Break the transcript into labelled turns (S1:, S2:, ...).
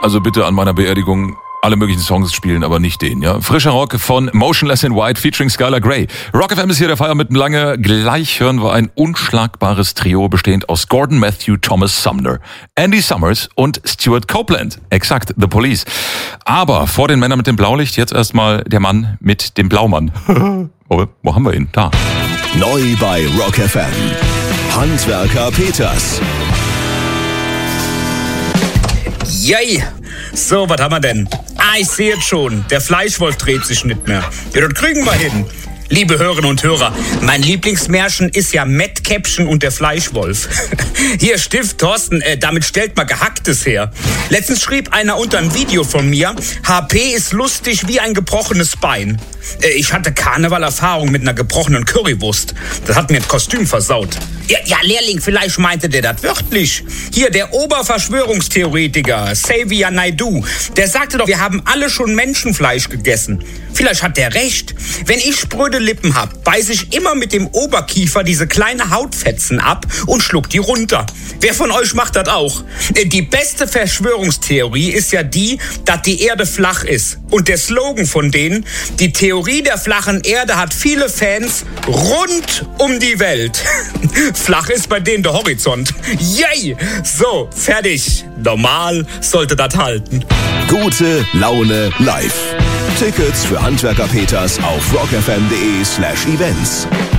S1: Also bitte an meiner Beerdigung alle möglichen Songs spielen, aber nicht den, ja. Frischer Rock von Motionless in White featuring Skylar Grey. Rock FM ist hier der Feier mit lange. Gleich hören wir ein unschlagbares Trio bestehend aus Gordon Matthew, Thomas Sumner, Andy Summers und Stuart Copeland. Exakt, The Police. Aber vor den Männern mit dem Blaulicht jetzt erstmal der Mann mit dem Blaumann. Wo haben wir ihn? Da.
S2: Neu bei Rock FM. Handwerker Peters.
S3: Yay! So, was haben wir denn? Ich sehe es schon. Der Fleischwolf dreht sich nicht mehr. Ja, das kriegen wir hin. Liebe Hörerinnen und Hörer, mein Lieblingsmärchen ist ja Mettkäppchen und der Fleischwolf. Hier, Stift, Thorsten, damit stellt man Gehacktes her. Letztens schrieb einer unter ein Video von mir, HP ist lustig wie ein gebrochenes Bein. Ich hatte Karnevalerfahrung mit einer gebrochenen Currywurst. Das hat mir das Kostüm versaut. Ja, Lehrling, vielleicht meinte der das wörtlich. Hier, der Oberverschwörungstheoretiker, Xavier Naidoo, der sagte doch, wir haben alle schon Menschenfleisch gegessen. Vielleicht hat der recht. Wenn ich spröde Lippen hab, beiß ich immer mit dem Oberkiefer diese kleine Hautfetzen ab und schluck die runter. Wer von euch macht das auch? Die beste Verschwörungstheorie ist ja die, dass die Erde flach ist. Und der Slogan von denen, die Theorie der flachen Erde hat viele Fans rund um die Welt. Flach ist bei denen der Horizont. Yay! So, fertig. Normal sollte das halten.
S2: Gute Laune live. Tickets für Handwerker Peters auf rockfm.de/events.